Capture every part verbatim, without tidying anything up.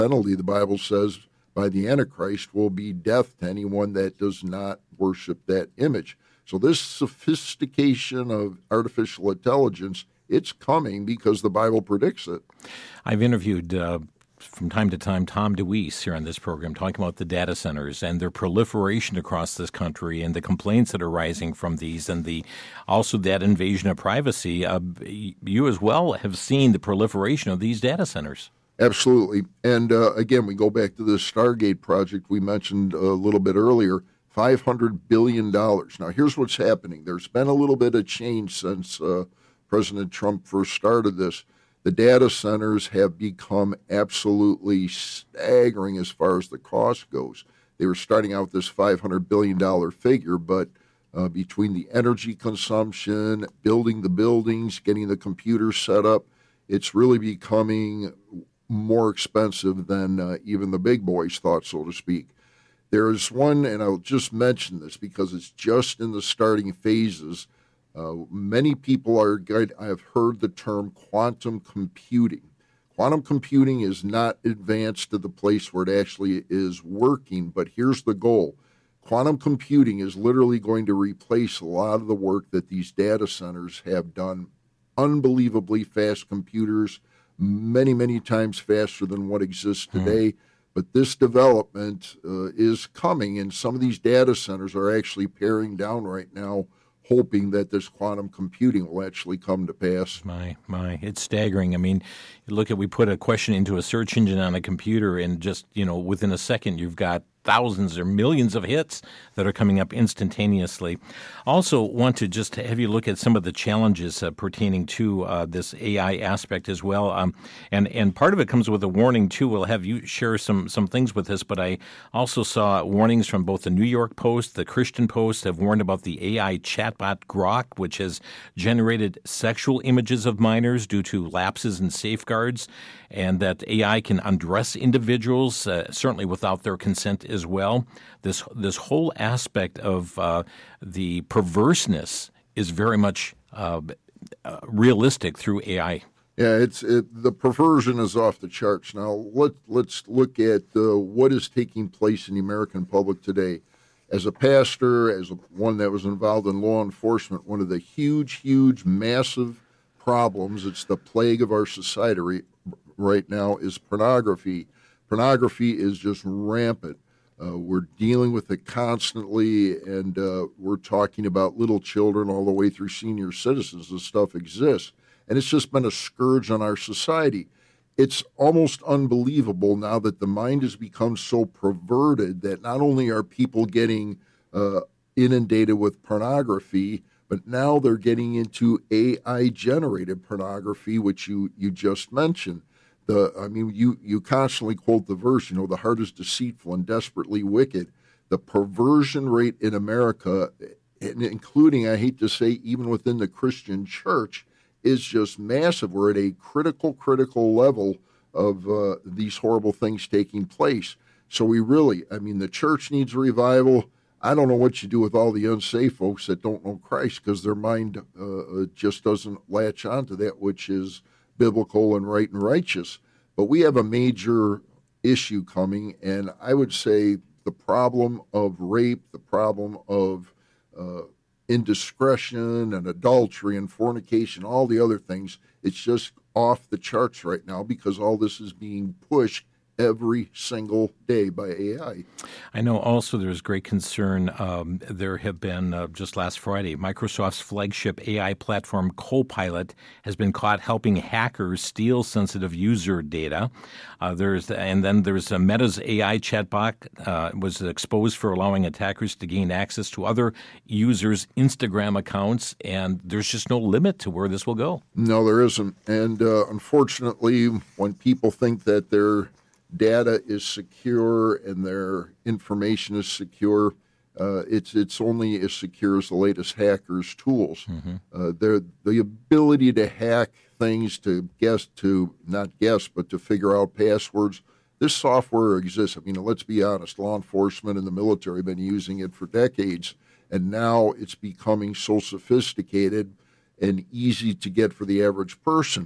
penalty, the Bible says, by the Antichrist will be death to anyone that does not worship that image. So this sophistication of artificial intelligence, it's coming because the Bible predicts it. I've interviewed uh, from time to time Tom DeWeese here on this program talking about the data centers and their proliferation across this country and the complaints that are rising from these and the also that invasion of privacy. Uh, you as well have seen the proliferation of these data centers. Absolutely. And uh, again, we go back to the Stargate project we mentioned a little bit earlier, five hundred billion dollars. Now, here's what's happening. There's been a little bit of change since uh, President Trump first started this. The data centers have become absolutely staggering as far as the cost goes. They were starting out with this five hundred billion dollars figure, but uh, between the energy consumption, building the buildings, getting the computers set up, it's really becoming more expensive than uh, even the big boys thought, so to speak. There's one, and I'll just mention this because it's just in the starting phases. Uh, many people are, I have heard the term quantum computing. Quantum computing is not advanced to the place where it actually is working, but here's the goal. Quantum computing is literally going to replace a lot of the work that these data centers have done. Unbelievably fast computers, many, many times faster than what exists today. Hmm. But this development uh, is coming, and some of these data centers are actually paring down right now, hoping that this quantum computing will actually come to pass. My, my, it's staggering. I mean, you look at, we put a question into a search engine on a computer, and just, you know, within a second, you've got thousands or millions of hits that are coming up instantaneously. Also want to just have you look at some of the challenges uh, pertaining to uh, this A I aspect as well. Um, and, and part of it comes with a warning, too. We'll have you share some, some things with us, but I also saw warnings from both the New York Post, the Christian Post have warned about the A I chatbot Grok, which has generated sexual images of minors due to lapses in safeguards, and that A I can undress individuals, uh, certainly without their consent as well. This this whole aspect of uh, the perverseness is very much uh, uh, realistic through A I. Yeah, it's it, the perversion is off the charts. Now let let's look at uh, what is taking place in the American public today. As a pastor, as a, one that was involved in law enforcement, one of the huge, huge, massive problems, it's the plague of our society right now, is pornography. Pornography is just rampant. Uh, we're dealing with it constantly, and uh, we're talking about little children all the way through senior citizens. This stuff exists, and it's just been a scourge on our society. It's almost unbelievable now that the mind has become so perverted that not only are people getting uh, inundated with pornography, but now they're getting into A I-generated pornography, which you, you just mentioned. The, I mean, you, you constantly quote the verse, you know, the heart is deceitful and desperately wicked. The perversion rate in America, including, I hate to say, even within the Christian church, is just massive. We're at a critical, critical level of uh, these horrible things taking place. So we really, I mean, the church needs a revival. I don't know what you do with all the unsafe folks that don't know Christ, because their mind uh, just doesn't latch on to that which is biblical and right and righteous. But we have a major issue coming, and I would say the problem of rape, the problem of uh, indiscretion and adultery and fornication, all the other things, it's just off the charts right now because all this is being pushed every single day by A I. I know also there's great concern. Um, there have been, uh, just last Friday, Microsoft's flagship A I platform Copilot has been caught helping hackers steal sensitive user data. Uh, there's And then there's a Meta's A I chatbot uh, was exposed for allowing attackers to gain access to other users' Instagram accounts, and there's just no limit to where this will go. No, there isn't. And uh, unfortunately, when people think that they're data is secure and their information is secure, uh, it's it's only as secure as the latest hackers' tools. Mm-hmm. Uh, the ability to hack things, to guess, to not guess, but to figure out passwords. This software exists. I mean, let's be honest, law enforcement and the military have been using it for decades, and now it's becoming so sophisticated and easy to get for the average person.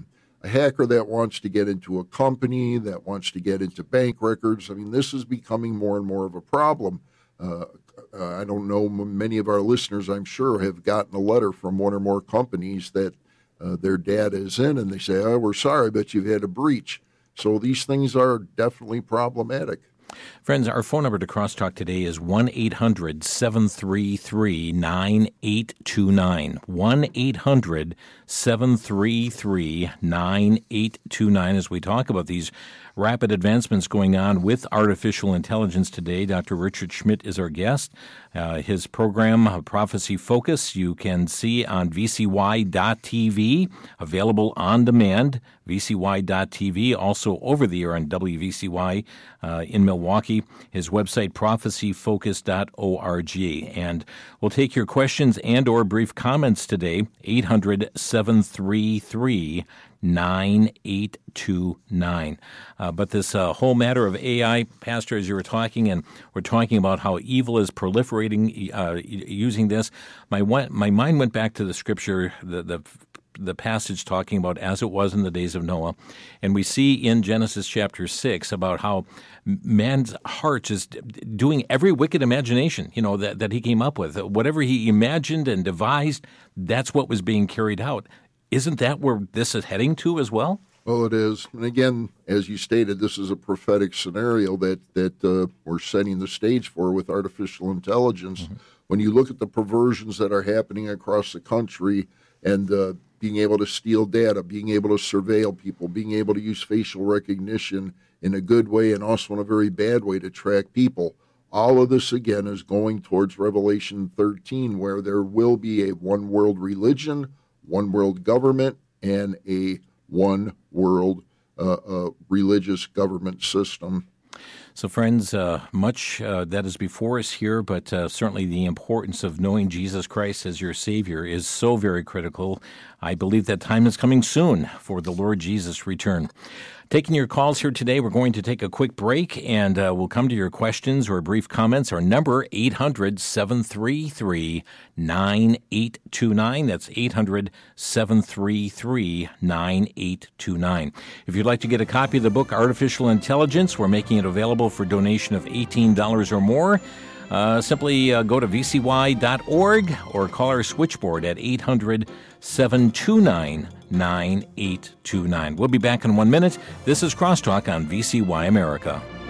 a hacker that wants to get into a company, that wants to get into bank records. I mean, this is becoming more and more of a problem. Uh, uh, I don't know, many of our listeners, I'm sure, have gotten a letter from one or more companies that uh, their data is in, and they say, oh, we're sorry, but you've had a breach. So these things are definitely problematic. Friends, our phone number to Crosstalk today is one eight hundred seven three three nine eight two nine. one eight hundred seven three three nine eight two nine as we talk about these rapid advancements going on with artificial intelligence today. Doctor Richard Schmidt is our guest. Uh, his program, uh, Prophecy Focus, you can see on V C Y dot T V, available on demand, V C Y dot T V, also over the air on W V C Y uh, in Milwaukee. His website, prophecy focus dot org. And we'll take your questions and or brief comments today, eight hundred seven three three nine eight two nine. Uh, but this uh, whole matter of A I, Pastor, as you were talking, and we're talking about how evil is proliferating uh, using this, my my mind went back to the scripture, the the the passage talking about as it was in the days of Noah. And we see in Genesis chapter six about how man's heart is doing every wicked imagination, you know, that, that he came up with. Whatever he imagined and devised, that's what was being carried out. Isn't that where this is heading to as well? Well, it is. And again, as you stated, this is a prophetic scenario that, that uh, we're setting the stage for with artificial intelligence. Mm-hmm. When you look at the perversions that are happening across the country and uh, being able to steal data, being able to surveil people, being able to use facial recognition in a good way and also in a very bad way to track people, all of this, again, is going towards Revelation thirteen, where there will be a one world religion, one world government, and a one world uh, uh, religious government system. So, friends, uh, much uh, that is before us here, but uh, certainly the importance of knowing Jesus Christ as your Savior is so very critical. I believe that time is coming soon for the Lord Jesus' return. Taking your calls here today, we're going to take a quick break, and uh, we'll come to your questions or brief comments. Our number, eight hundred seven three three nine eight two nine. That's eight hundred seven three three nine eight two nine. If you'd like to get a copy of the book, Artificial Intelligence, we're making it available for donation of eighteen dollars or more. Uh, simply uh, go to V C Y dot org or call our switchboard at eight hundred seven two nine nine eight two nine. We'll be back in one minute. This is Crosstalk on V C Y America.